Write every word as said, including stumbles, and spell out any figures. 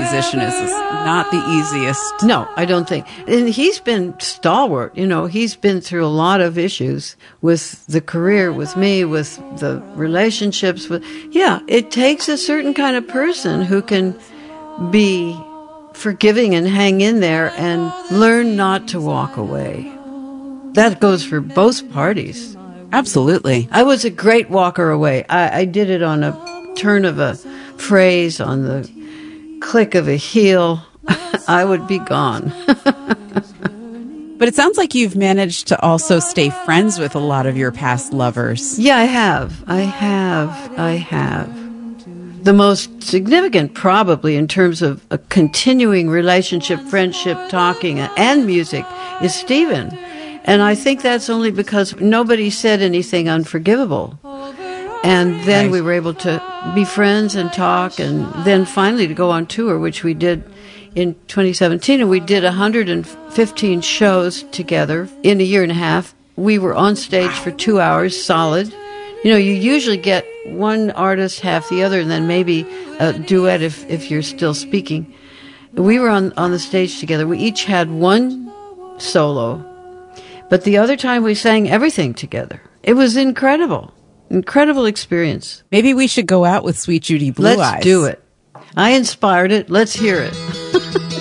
musician is not the easiest. No, I don't think. And he's been stalwart. You know, he's been through a lot of issues with the career, with me, with the relationships. With yeah, it takes a certain kind of person who can be forgiving and hang in there and learn not to walk away. That goes for both parties. Absolutely. I was a great walker away. I, I did it on a turn of a phrase, on the click of a heel. I would be gone. But it sounds like you've managed to also stay friends with a lot of your past lovers. Yeah, I have. I have. I have. The most significant, probably, in terms of a continuing relationship, friendship, talking, and music, is Stephen. And I think that's only because nobody said anything unforgivable. And then Right. we were able to be friends and talk, and then finally to go on tour, which we did in twenty seventeen. And we did one hundred fifteen shows together in a year and a half. We were on stage for two hours solid. You know, you usually get one artist, half the other, and then maybe a duet if, if you're still speaking. We were on, on the stage together. We each had one solo, but the other time we sang everything together. It was incredible. Incredible experience. Maybe we should go out with Sweet Judy Blue Let's Eyes. do it. I inspired it. Let's hear it.